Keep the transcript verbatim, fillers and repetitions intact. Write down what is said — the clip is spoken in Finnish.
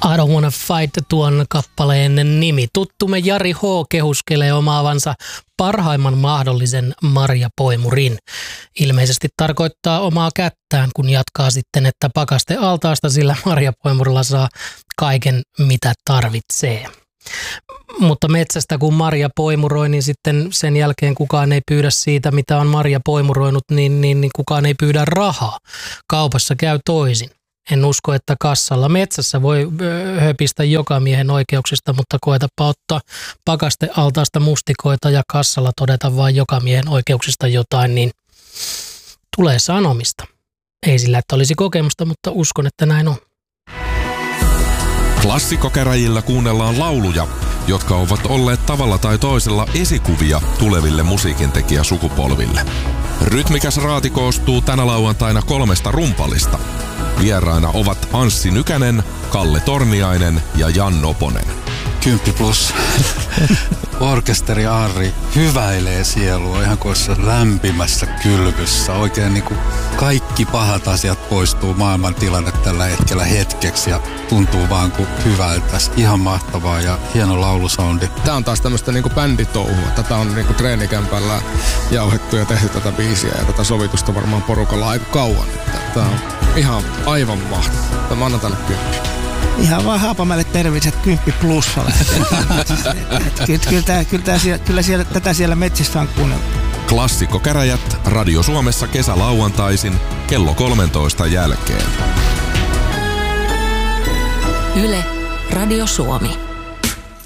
I Don't Wanna Fight tuon kappaleen nimi. Tuttumme Jari H. kehuskelee omaavansa parhaimman mahdollisen marjapoimurin. Ilmeisesti tarkoittaa omaa kättään, kun jatkaa sitten, että pakaste altaasta sillä marjapoimurilla saa kaiken mitä tarvitsee. Mutta metsästä kun marja poimuroi, niin sitten sen jälkeen kukaan ei pyydä siitä, mitä on marja poimuroinut, niin, niin, niin kukaan ei pyydä rahaa. Kaupassa käy toisin. En usko, että kassalla metsässä voi höpistä joka miehen oikeuksista, mutta koetapa ottaa pakaste altaasta mustikoita ja kassalla todeta vain joka miehen oikeuksista jotain, niin tulee sanomista. Ei sillä, että olisi kokemusta, mutta uskon, että näin on. Klassikkokäräjillä kuunnellaan lauluja, jotka ovat olleet tavalla tai toisella esikuvia tuleville musiikintekijäsukupolville. Rytmikäs raati koostuu tänä lauantaina kolmesta rumpalista. Vieraina ovat Anssi Nykänen, Kalle Torniainen ja Jan Noponen. Kymppi plus. Orkesteri Arri hyväilee sielua ihan kuin lämpimässä kylvyssä. Oikein niin kuin kaikki pahat asiat poistuu maailman tilanne tällä hetkellä hetkeksi ja tuntuu vaan kuin hyvältä. Ihan mahtavaa ja hieno laulusoundi. Tää on taas tämmöistä niinku bänditouhua. Tätä on niinku treenikämpällä jauhettu ja tehty tätä biisiä ja tätä sovitusta varmaan porukalla aika kauan. Tää on ihan aivan mahtavaa. Mä annan tälle kymppi. Ihan vaan Haapamäelle terveiset kymppi plussalle. kyllä, kyllä, kyllä, kyllä siellä, tätä siellä metsissä on kuunneltu. Klassikkokäräjät Radio Suomessa kesälauantaisin kello kolmentoista jälkeen. Yle, Radio Suomi.